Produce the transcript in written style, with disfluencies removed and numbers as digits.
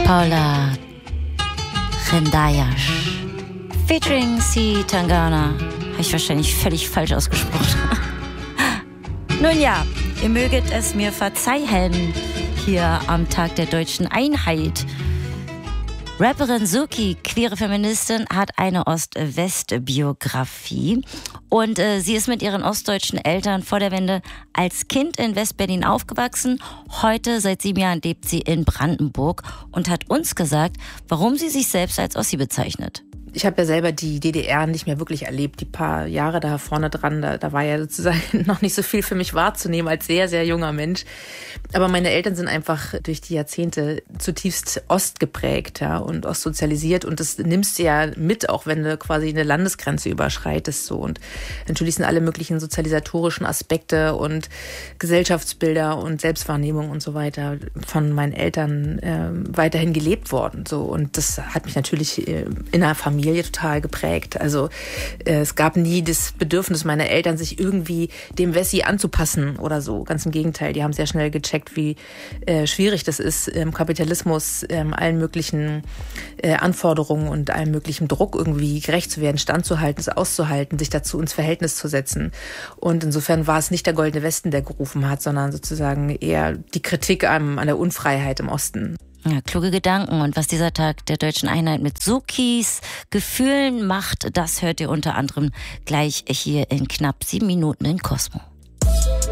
Paula Rendayash featuring C. Tangana. Habe ich wahrscheinlich völlig falsch ausgesprochen. Nun ja, ihr möget es mir verzeihen, hier am Tag der deutschen Einheit. Rapperin Suki, queere Feministin, hat eine Ost-West-Biografie und sie ist mit ihren ostdeutschen Eltern vor der Wende als Kind in West-Berlin aufgewachsen. Heute, seit 7 Jahren, lebt sie in Brandenburg und hat uns gesagt, warum sie sich selbst als Ossi bezeichnet. Ich habe ja selber die DDR nicht mehr wirklich erlebt. Die paar Jahre da vorne dran, da war ja sozusagen noch nicht so viel für mich wahrzunehmen als sehr, sehr junger Mensch. Aber meine Eltern sind einfach durch die Jahrzehnte zutiefst ostgeprägt, ja, und ostsozialisiert. Und das nimmst du ja mit, auch wenn du quasi eine Landesgrenze überschreitest. So. Und natürlich sind alle möglichen sozialisatorischen Aspekte und Gesellschaftsbilder und Selbstwahrnehmung und so weiter von meinen Eltern weiterhin gelebt worden. So. Und das hat mich natürlich in der Familie total geprägt. Also es gab nie das Bedürfnis meiner Eltern, sich irgendwie dem Wessi anzupassen oder so. Ganz im Gegenteil, die haben sehr schnell gecheckt, wie schwierig das ist, im Kapitalismus allen möglichen Anforderungen und allem möglichen Druck irgendwie gerecht zu werden, standzuhalten, es auszuhalten, sich dazu ins Verhältnis zu setzen. Und insofern war es nicht der Goldene Westen, der gerufen hat, sondern sozusagen eher die Kritik an der Unfreiheit im Osten. Ja, kluge Gedanken. Und was dieser Tag der deutschen Einheit mit Sukis Gefühlen macht, das hört ihr unter anderem gleich hier in knapp 7 Minuten in Cosmo.